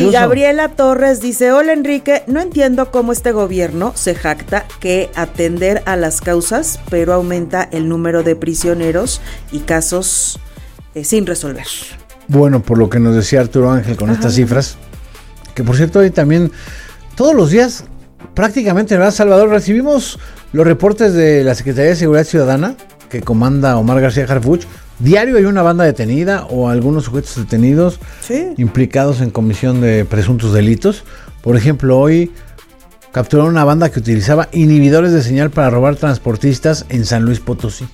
Y Gabriela Torres dice: hola Enrique, no entiendo cómo este gobierno se jacta que atender a las causas, pero aumenta el número de prisioneros y casos sin resolver. Bueno, por lo que nos decía Arturo Ángel con estas cifras, que por cierto hoy también, todos los días, prácticamente, ¿verdad, Salvador? Recibimos los reportes de la Secretaría de Seguridad Ciudadana, que comanda Omar García Harfuch. Diario hay una banda detenida o algunos sujetos detenidos implicados en comisión de presuntos delitos. Por ejemplo, hoy capturaron una banda que utilizaba inhibidores de señal para robar transportistas en San Luis Potosí.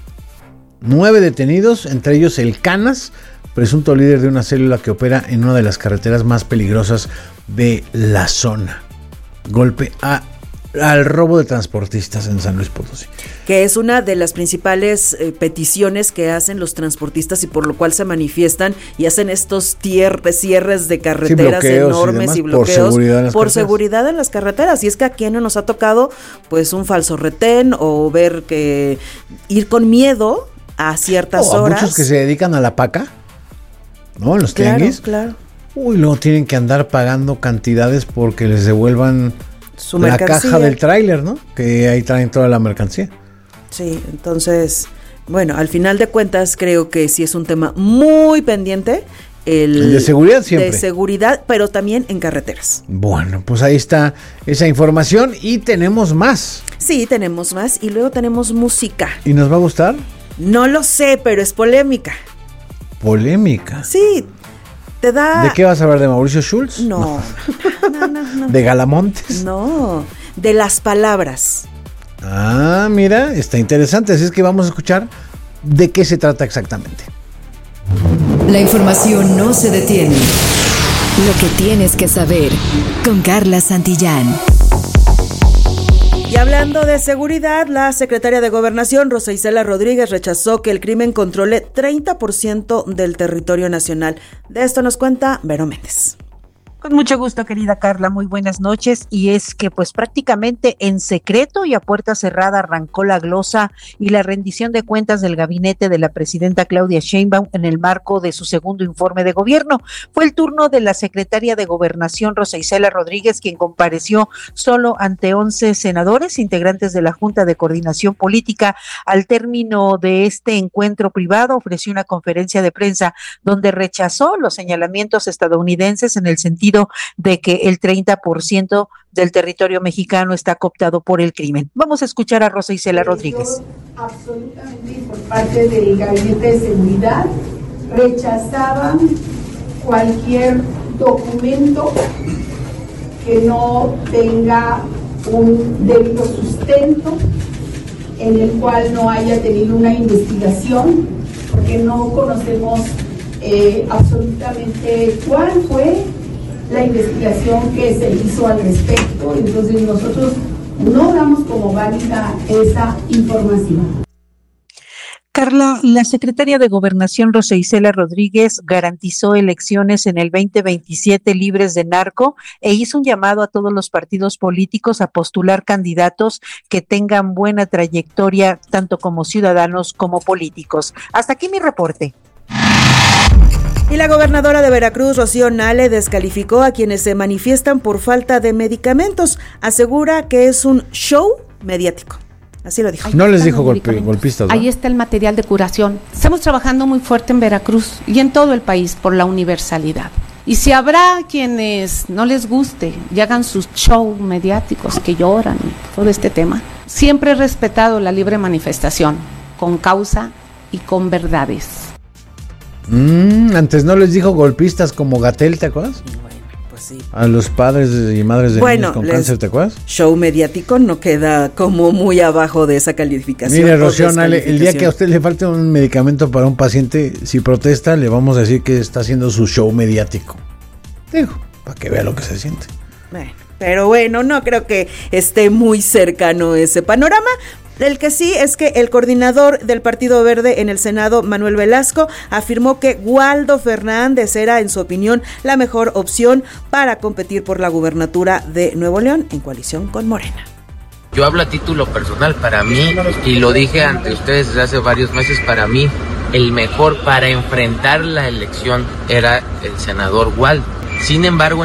9 detenidos, entre ellos el Canas, presunto líder de una célula que opera en una de las carreteras más peligrosas de la zona. Golpe al robo de transportistas en San Luis Potosí. Que es una de las principales peticiones que hacen los transportistas y por lo cual se manifiestan y hacen estos cierres de carreteras enormes y bloqueos por seguridad en las carreteras. Y es que aquí no nos ha tocado pues un falso retén o ver que ir con miedo a ciertas horas. Muchos que se dedican a la paca, ¿no? En los tianguis. Claro. Uy, luego tienen que andar pagando cantidades porque les devuelvan su mercancía. La caja del tráiler, ¿no? Que ahí traen toda la mercancía. Sí, entonces, bueno, al final de cuentas creo que sí es un tema muy pendiente. El de seguridad siempre. De seguridad, pero también en carreteras. Bueno, pues ahí está esa información y tenemos más. Sí, tenemos más y luego tenemos música. ¿Y nos va a gustar? No lo sé, pero es polémica. ¿Polémica? Sí. Te da... ¿De qué vas a hablar? ¿De Mauricio Schultz? No. ¿De Galamontes? No, de las palabras. Ah, mira, está interesante. Así es que vamos a escuchar de qué se trata exactamente. La información no se detiene. Lo que tienes que saber con Carla Santillán. Y hablando de seguridad, la secretaria de Gobernación, Rosa Isela Rodríguez, rechazó que el crimen controle 30% del territorio nacional. De esto nos cuenta Vero Méndez. Con mucho gusto, querida Carla, muy buenas noches. Y es que pues prácticamente en secreto y a puerta cerrada arrancó la glosa y la rendición de cuentas del gabinete de la presidenta Claudia Sheinbaum en el marco de su segundo informe de gobierno. Fue el turno de la secretaria de Gobernación, Rosa Isela Rodríguez, quien compareció solo ante 11 senadores, integrantes de la Junta de Coordinación Política. Al término de este encuentro privado, ofreció una conferencia de prensa donde rechazó los señalamientos estadounidenses en el sentido de que el 30% del territorio mexicano está cooptado por el crimen. Vamos a escuchar a Rosa Isela Rodríguez. Absolutamente por parte del Gabinete de Seguridad rechazaban cualquier documento que no tenga un debido sustento, en el cual no haya tenido una investigación, porque no conocemos absolutamente cuál fue la investigación que se hizo al respecto. Entonces nosotros no damos como válida esa información. Carla, la secretaria de Gobernación, Rosa Isela Rodríguez, garantizó elecciones en el 2027 libres de narco e hizo un llamado a todos los partidos políticos a postular candidatos que tengan buena trayectoria, tanto como ciudadanos como políticos. Hasta aquí mi reporte. Y la gobernadora de Veracruz, Rocío Nale, descalificó a quienes se manifiestan por falta de medicamentos. Asegura que es un show mediático. Así lo dijo. No les dijo golpistas, ¿no? Ahí está el material de curación. Estamos trabajando muy fuerte en Veracruz y en todo el país por la universalidad. Y si habrá quienes no les guste y hagan sus shows mediáticos que lloran y todo este tema, siempre he respetado la libre manifestación, con causa y con verdades. Antes no les dijo golpistas como Gatell, ¿te acuerdas? Bueno, pues sí. A los padres y madres de niños con cáncer, ¿te acuerdas? Show mediático no queda como muy abajo de esa calificación. Mire, Rocío Nale, el día que a usted le falte un medicamento para un paciente, si protesta, le vamos a decir que está haciendo su show mediático. Digo, para que vea lo que se siente. Bueno, pero bueno, no creo que esté muy cercano ese panorama. El que sí es que el coordinador del Partido Verde en el Senado, Manuel Velasco, afirmó que Waldo Fernández era, en su opinión, la mejor opción para competir por la gubernatura de Nuevo León en coalición con Morena. Yo hablo a título personal, para mí, y lo dije ante ustedes desde hace varios meses, para mí el mejor para enfrentar la elección era el senador Waldo. Sin embargo,